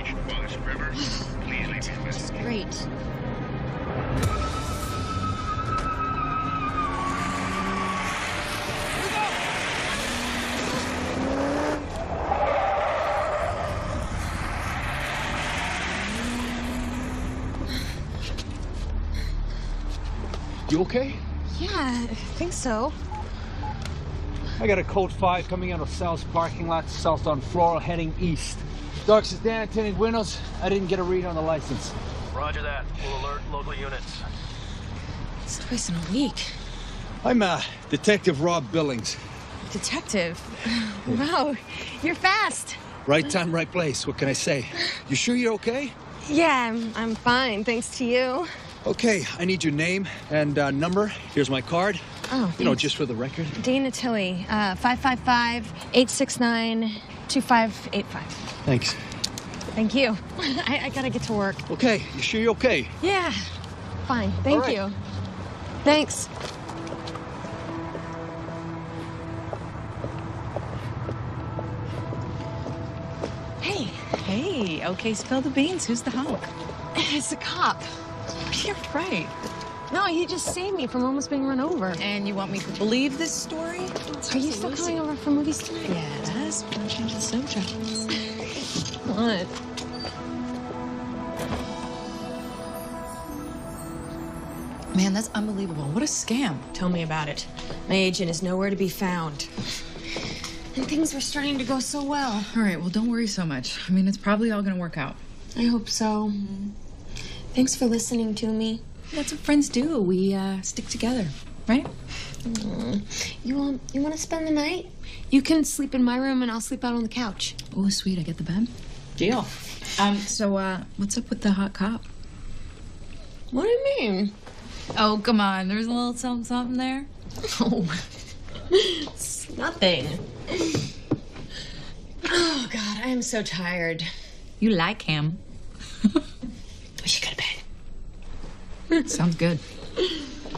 reach Wallace River, please leave me a message. Great. You okay? Yeah, I think so. I got a code 5 coming out of Sal's parking lot, south on Floral, heading east. Docs is Dan, tinted windows. I didn't get a read on the license. Roger that. We'll alert local units. It's twice in a week. I'm Detective Rob Billings. Detective? Wow, you're fast. Right time, right place. What can I say? You sure you're okay? Yeah, I'm fine, thanks to you. Okay, I need your name and number. Here's my card. Oh, you know, just for the record. Dana Tilly, 555-869-2585. Thanks. Thank you. I gotta get to work. Okay, you sure you're okay? Yeah, fine. Thank you. Thanks. Hey. Hey, okay, spill the beans. Who's the hunk? It's a cop. You're right. No, he just saved me from almost being run over. And you want me to believe this story? Are you still coming over for movies tonight? Yes, we're changing subjects. What? Man, that's unbelievable. What a scam. Tell me about it. My agent is nowhere to be found. And things were starting to go so well. All right, well, don't worry so much. I mean, it's probably all gonna work out. I hope so. Thanks for listening to me. That's what friends do. We stick together, right? You want to spend the night? You can sleep in my room and I'll sleep out on the couch. Oh, sweet. I get the bed. Deal. So what's up with the hot cop? What do you mean? Oh, come on. There's a little something there. Oh, it's nothing. Oh, God, I am so tired. You like him. We should go to bed. Sounds good.